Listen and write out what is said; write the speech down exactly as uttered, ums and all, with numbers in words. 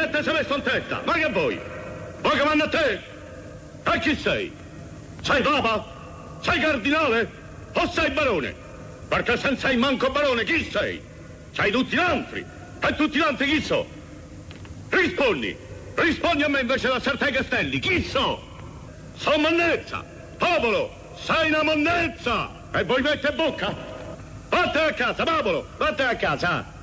Sette se messo in testa, ma che vuoi? Vuoi che vanno a te? E chi sei? Sei papa? Sei cardinale? O sei barone? Perché se non sei manco barone, chi sei? Sei tutti gli altri. E tutti gli altri chi so? Rispondi. Rispondi a me invece da Sertai Castelli. Chi so? So monnezza. Popolo, sei una monnezza. E voi mette bocca? Vattene a casa, popolo, vattene a casa.